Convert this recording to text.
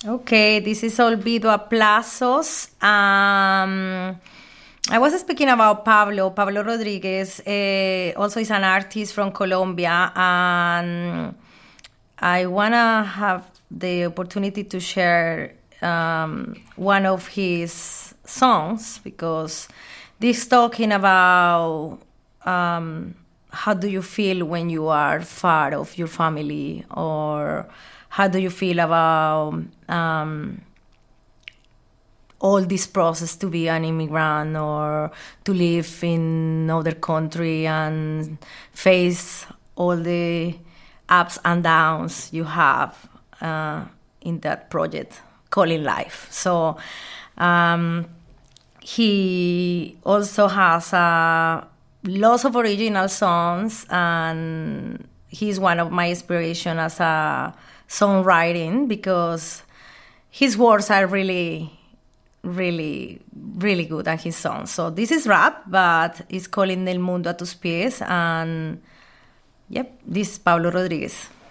Okay, this is Olvido Aplazos. I was speaking about Pablo Rodriguez. Also, is an artist from Colombia, and I wanna have the opportunity to share one of his songs because this talking about how do you feel when you are far of your family, or how do you feel about all this process to be an immigrant or to live in another country and face all the ups and downs you have in that project calling life. So he also has lots of original songs, and he's one of my inspiration as a songwriting because his words are really, really, really good at his songs. So this is rap, but it's calling El Mundo a Tus Pies, and yep, this is Pablo Rodriguez.